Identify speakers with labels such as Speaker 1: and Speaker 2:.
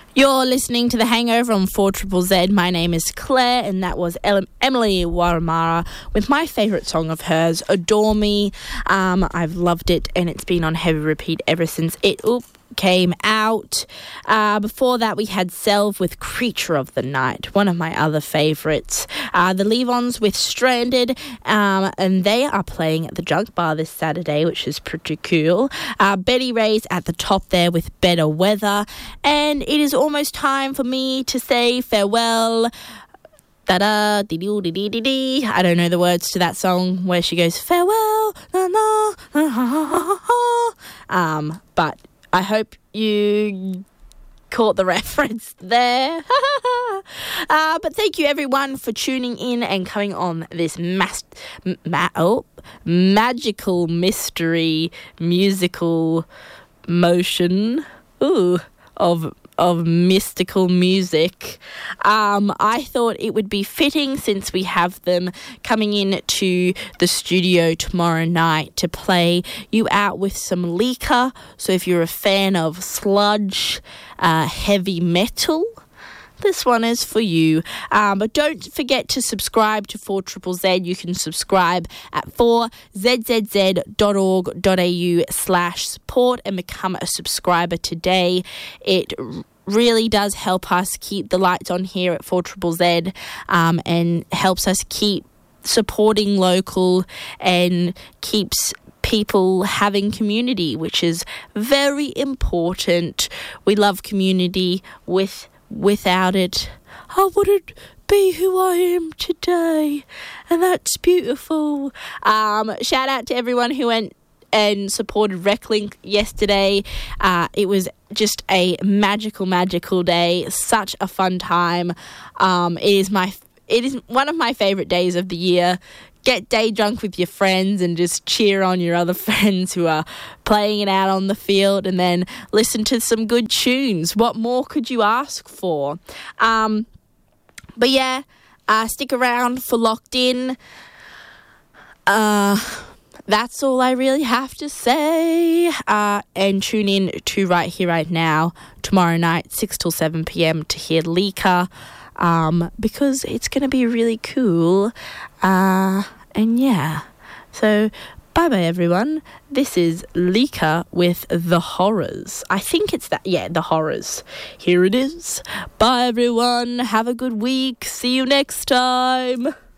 Speaker 1: You're listening to The Hangover on 4ZZZ. My name is Claire, and that was Emily Waramara with my favourite song of hers, Adore Me. I've loved it, and it's been on heavy repeat ever since it came out. Before that, we had Selv with Creature of the Night, one of my other favourites. The Levons with Stranded, and they are playing at the Junk Bar this Saturday, which is pretty cool. Betty Ray's at the top there with Better Weather, and it is almost time for me to say farewell. Da-da, dee-dee-dee-dee-dee. I don't know the words to that song where she goes, farewell, na-na, but I hope you caught the reference there. But thank you, everyone, for tuning in and coming on this magical mystery musical motion of mystical music. I thought it would be fitting, since we have them coming in to the studio tomorrow night, to play you out with some Leeka. So if you're a fan of sludge, heavy metal, this one is for you. But don't forget to subscribe to 4ZZZ. You can subscribe at 4zzz.org.au/support and become a subscriber today. It really does help us keep the lights on here at 4ZZZ, and helps us keep supporting local and keeps people having community, which is very important. We love community. Without it, I wouldn't be who I am today, and that's beautiful. Shout out to everyone who went and supported RecLink yesterday. It was just a magical day, such a fun time. It is one of my favourite days of the year. Get day drunk with your friends and just cheer on your other friends who are playing it out on the field, and then listen to some good tunes. What more could you ask for? But yeah, stick around for Locked In. That's all I really have to say. And tune in to Right Here, Right Now tomorrow night, 6 till 7 p.m. to hear Leeka. Because it's going to be really cool. And yeah, so bye-bye, everyone. This is Leeka with The Horrors. I think it's that. Yeah, The Horrors. Here it is. Bye, everyone. Have a good week. See you next time.